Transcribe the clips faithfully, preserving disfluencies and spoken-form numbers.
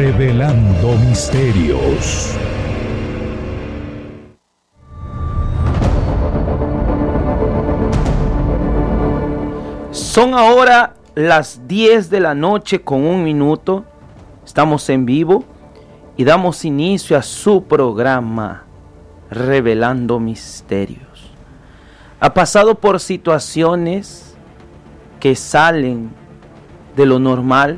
Revelando misterios. Son ahora las diez de la noche con un minuto. Estamos en vivo y damos inicio a su programa Revelando Misterios. Ha pasado por situaciones que salen de lo normal.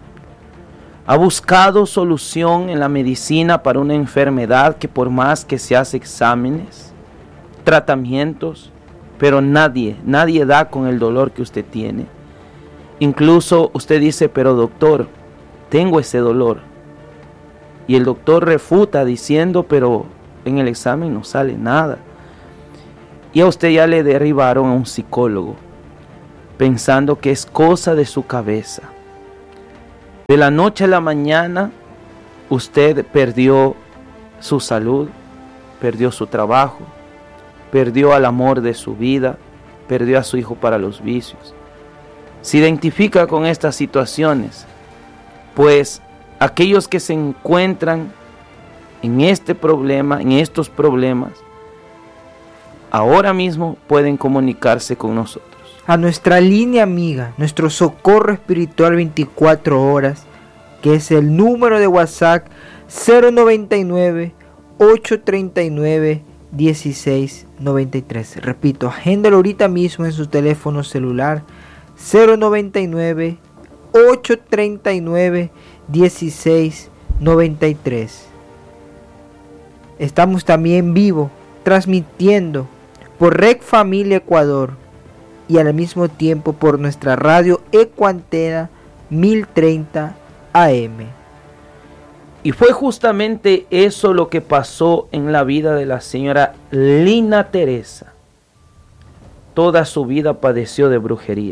Ha buscado solución en la medicina para una enfermedad que por más que se hace exámenes, tratamientos, pero nadie, nadie da con el dolor que usted tiene. Incluso usted dice, pero doctor, tengo ese dolor. Y el doctor refuta diciendo, pero en el examen no sale nada. Y a usted ya le derribaron a un psicólogo, pensando que es cosa de su cabeza. De la noche a la mañana, usted perdió su salud, perdió su trabajo, perdió al amor de su vida, perdió a su hijo para los vicios. Se identifica con estas situaciones, pues aquellos que se encuentran en este problema, en estos problemas, ahora mismo pueden comunicarse con nosotros. A nuestra línea amiga, nuestro socorro espiritual veinticuatro horas, que es el número de WhatsApp cero noventa y nueve, ochocientos treinta y nueve, dieciséis noventa y tres. Repito, agéndalo ahorita mismo en su teléfono celular cero noventa y nueve, ochocientos treinta y nueve, dieciséis noventa y tres. Estamos también vivo transmitiendo por Red Familia Ecuador y al mismo tiempo por nuestra radio Ecuantera mil treinta A M. Y fue justamente eso lo que pasó en la vida de la señora Lina Teresa. Toda su vida padeció de brujería.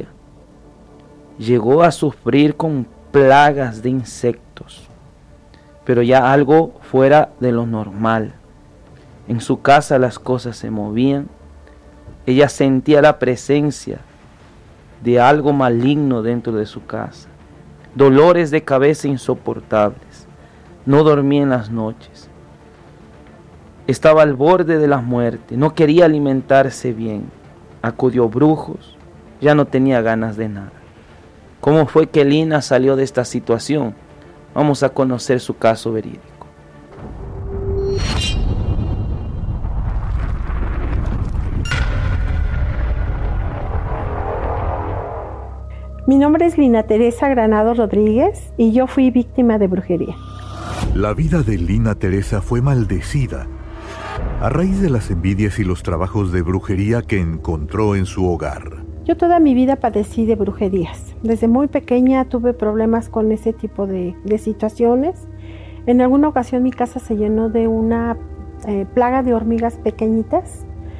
Llegó a sufrir con plagas de insectos, pero ya algo fuera de lo normal. En su casa las cosas se movían. Ella sentía la presencia de algo maligno dentro de su casa. Dolores de cabeza insoportables. No dormía en las noches. Estaba al borde de la muerte. No quería alimentarse bien. Acudió a brujos. Ya no tenía ganas de nada. ¿Cómo fue que Lina salió de esta situación? Vamos a conocer su caso verídico. Mi nombre es Lina Teresa Granado Rodríguez y yo fui víctima de brujería. La vida de Lina Teresa fue maldecida a raíz de las envidias y los trabajos de brujería que encontró en su hogar. Yo toda mi vida padecí de brujerías. Desde muy pequeña tuve problemas con ese tipo de, de situaciones. En alguna ocasión mi casa se llenó de una eh, plaga de hormigas pequeñitas.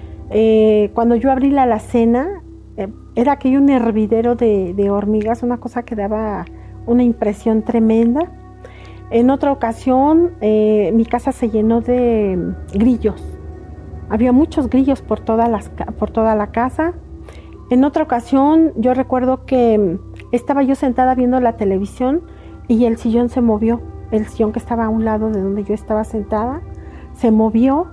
Eh, cuando yo abrí la alacena, eh, era aquello un hervidero de, de hormigas, una cosa que daba una impresión tremenda. En otra ocasión, eh, mi casa se llenó de grillos. Había muchos grillos por toda, las, por toda la casa. En otra ocasión, yo recuerdo que estaba yo sentada viendo la televisión y el sillón se movió. El sillón que estaba a un lado de donde yo estaba sentada se movió.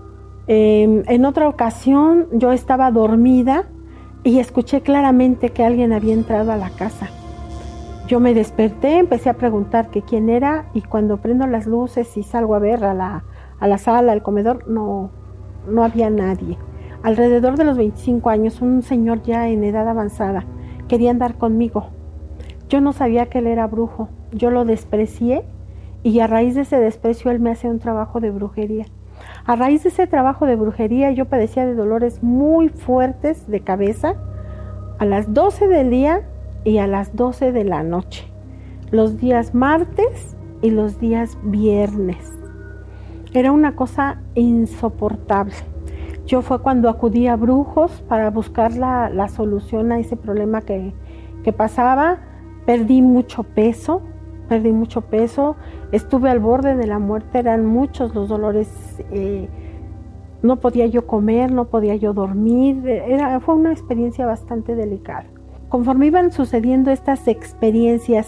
Eh, en otra ocasión, yo estaba dormida y escuché claramente que alguien había entrado a la casa. Yo me desperté, empecé a preguntar que quién era y cuando prendo las luces y salgo a ver a la, a la sala, al comedor, no, no había nadie. Alrededor de los veinticinco años, un señor ya en edad avanzada quería andar conmigo. Yo no sabía que él era brujo, yo lo desprecié y a raíz de ese desprecio él me hacía un trabajo de brujería. A raíz de ese trabajo de brujería yo padecía de dolores muy fuertes de cabeza a las doce del día y a las doce de la noche, los días martes y los días viernes. Era una cosa insoportable. Yo fue cuando acudí a brujos para buscar la, la solución a ese problema que, que pasaba. Perdí mucho peso, perdí mucho peso, estuve al borde de la muerte, eran muchos los dolores, eh, no podía yo comer, no podía yo dormir, era, fue una experiencia bastante delicada. Conforme iban sucediendo estas experiencias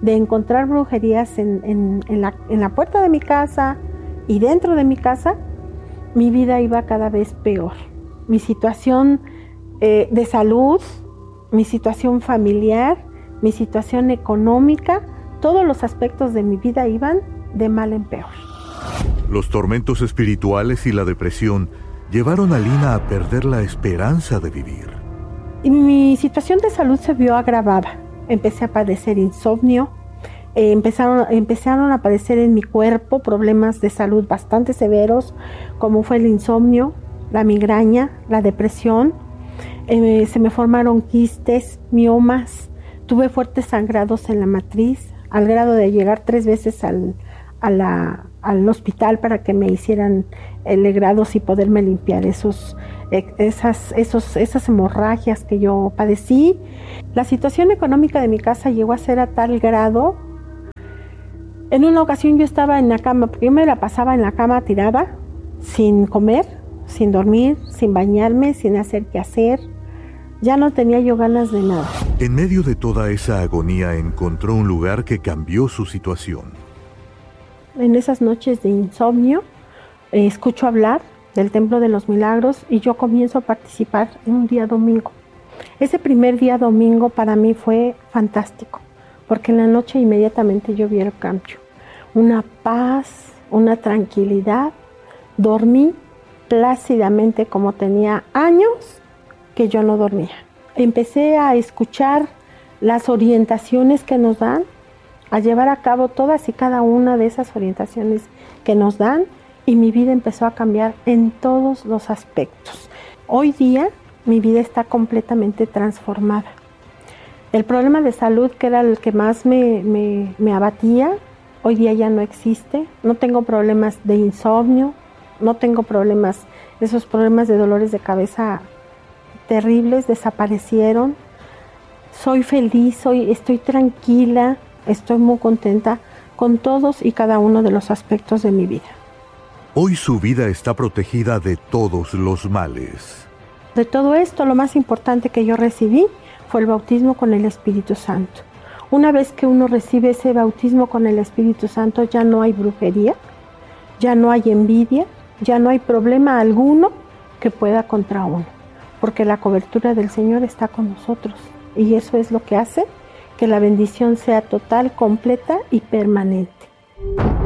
de encontrar brujerías en, en, en, la, en la puerta de mi casa y dentro de mi casa, mi vida iba cada vez peor. Mi situación eh, de salud, mi situación familiar, mi situación económica, todos los aspectos de mi vida iban de mal en peor. Los tormentos espirituales y la depresión llevaron a Lina a perder la esperanza de vivir. Y mi situación de salud se vio agravada. Empecé a padecer insomnio, eh, empezaron, empezaron a aparecer en mi cuerpo problemas de salud bastante severos, como fue el insomnio, la migraña, la depresión. Eh, se me formaron quistes, miomas, tuve fuertes sangrados en la matriz, al grado de llegar tres veces al, a la, al hospital para que me hicieran el legrados y poderme limpiar esos, esas, esos, esas hemorragias que yo padecí. La situación económica de mi casa llegó a ser a tal grado. En una ocasión yo estaba en la cama, porque yo me la pasaba en la cama tirada, sin comer, sin dormir, sin bañarme, sin hacer qué hacer. Ya no tenía yo ganas de nada. En medio de toda esa agonía encontró un lugar que cambió su situación. En esas noches de insomnio, eh, escucho hablar del Templo de los Milagros y yo comienzo a participar en un día domingo. Ese primer día domingo para mí fue fantástico, porque en la noche inmediatamente yo vi el cambio. Una paz, una tranquilidad. Dormí plácidamente como tenía años que yo no dormía. Empecé a escuchar las orientaciones que nos dan, a llevar a cabo todas y cada una de esas orientaciones que nos dan, y mi vida empezó a cambiar en todos los aspectos. Hoy día mi vida está completamente transformada. El problema de salud, que era el que más me, me, me abatía, hoy día ya no existe. No tengo problemas de insomnio, no tengo problemas, esos problemas de dolores de cabeza terribles desaparecieron. Soy feliz, soy, estoy tranquila, estoy muy contenta con todos y cada uno de los aspectos de mi vida. Hoy su vida está protegida de todos los males. De todo esto, lo más importante que yo recibí fue el bautismo con el Espíritu Santo. Una vez que uno recibe ese bautismo con el Espíritu Santo, ya no hay brujería, ya no hay envidia, ya no hay problema alguno que pueda contra uno, porque la cobertura del Señor está con nosotros, y eso es lo que hace que la bendición sea total, completa y permanente.